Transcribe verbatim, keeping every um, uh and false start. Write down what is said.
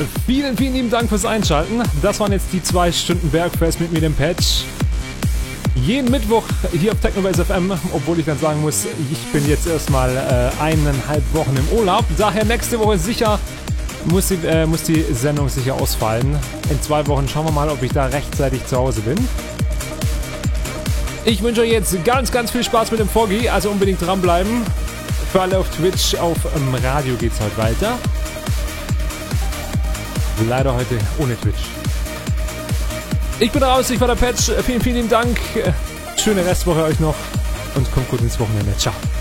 Vielen, vielen lieben Dank fürs Einschalten. Das waren jetzt die zwei Stunden Bergfest mit mir, dem Patch. Jeden Mittwoch hier auf Technobase F M, obwohl ich dann sagen muss, ich bin jetzt erstmal äh, eineinhalb Wochen im Urlaub. Daher nächste Woche sicher muss die, äh, muss die Sendung sicher ausfallen. In zwei Wochen schauen wir mal, ob ich da rechtzeitig zu Hause bin. Ich wünsche euch jetzt ganz, ganz viel Spaß mit dem Foggy, also unbedingt dranbleiben. Für alle auf Twitch, auf ähm, Radio geht's heute weiter. Leider heute ohne Twitch. Ich bin raus, ich war der Patch. Vielen, vielen Dank. Schöne Restwoche euch noch und kommt gut ins Wochenende. Ciao.